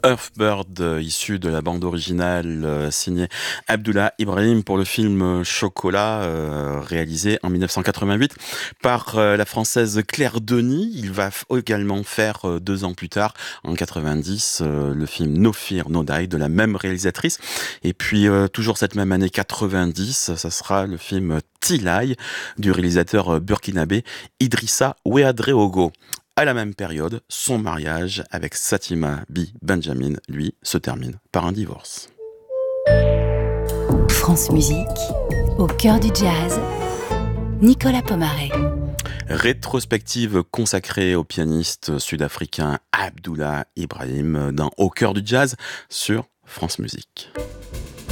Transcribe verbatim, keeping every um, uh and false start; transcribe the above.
Earthbird, euh, issu de la bande originale euh, signée Abdullah Ibrahim pour le film euh, Chocolat, euh, réalisé en dix-neuf cent quatre-vingt-huit par euh, la française Claire Denis. Il va f- également faire euh, deux ans plus tard, en quatre-vingt-dix, euh, le film No Fear, No Die de la même réalisatrice. Et puis euh, toujours cette même année quatre-vingt-dix, ça sera le film Tilai du réalisateur euh, burkinabé Idrissa Ouéadréogo. À la même période, son mariage avec Satima B. Benjamin, lui, se termine par un divorce. France Musique, au cœur du jazz, Nicolas Pomaré. Rétrospective consacrée au pianiste sud-africain Abdullah Ibrahim dans Au cœur du jazz sur France Musique.